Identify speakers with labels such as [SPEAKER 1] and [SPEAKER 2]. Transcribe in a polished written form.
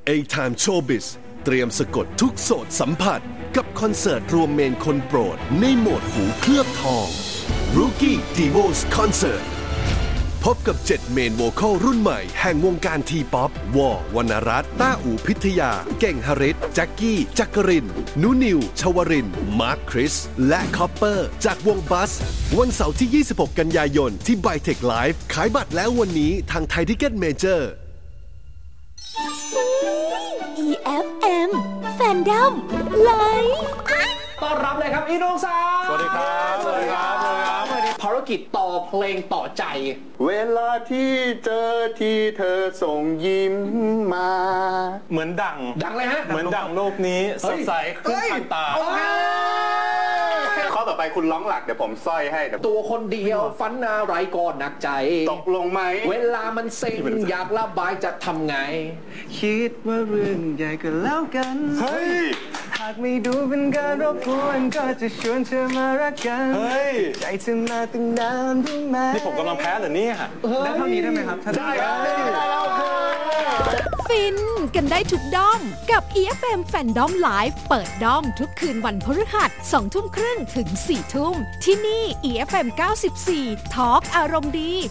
[SPEAKER 1] A-Time Showbiz เตรียมสะกดทุกโสตสัมผัสกับคอนเสิร์ตรวมเมนคนโปรดในโหมดหูเคลือบทอง Rookie Divos Concert พบกับ7เมนโวคอลรุ่นใหม่แห่งวงการทีป๊อปวอวรรณรัตน์ต้าอู่พิทยาเก่งหฤทธิ์แจ็คกี้จักรินนุนิวชวรินทร์มาร์คคริสและคอปเปอร์จากวงบัสวันเสาร์ที่26กันยายนที่ไบเทคไลฟ์ขายบัตรแล้ววันนี้ทางไทยทิกเก็ตเมเจอร์
[SPEAKER 2] EFM Fandom Live
[SPEAKER 3] ต้อนรับเลยครับอีน้องสาว
[SPEAKER 4] สวัสดีครับสวัสดีครับ
[SPEAKER 3] ภารกิจต่อเพลงต่อใจ
[SPEAKER 4] เวลาที่เจอที่เธอส่งยิ้มมาเหมือนดัง
[SPEAKER 3] เลยฮะ
[SPEAKER 4] เหมือนดังโลกนี้สดใสขึ้นทันตาข้อต่อไปคุณร้องหลักเดี๋ยวผมสร้อยให้
[SPEAKER 3] ตัวคนเดียวฝันอะไรก็หนักใจ
[SPEAKER 4] ตกลงไหม
[SPEAKER 3] เวลามันเซ็งอยากระบายจะทำไง
[SPEAKER 5] คิดว่าเรื่องใหญ่ก็แล้วกัน
[SPEAKER 4] เฮ้ย
[SPEAKER 5] หากไม่ดูเป็นการรบกวนก็จะชวนเธอมารักกัน
[SPEAKER 4] เฮ้ย
[SPEAKER 5] ใจเธอมาตั้งนานรู้ไหม
[SPEAKER 4] นี่ผมกำลังแพ้เหรอเนี่ย
[SPEAKER 5] ได้เท่านี้ได้ไหมครับ
[SPEAKER 4] ได้ครับ
[SPEAKER 2] ฟินกันได้ทุกด้อมกับ EFM Fandom Live เปิดด้อมทุกคืนวันพฤหัส 20:30 ถึง 4 ทุ่มที่นี่ EFM 94 Talk อารมณ์ดี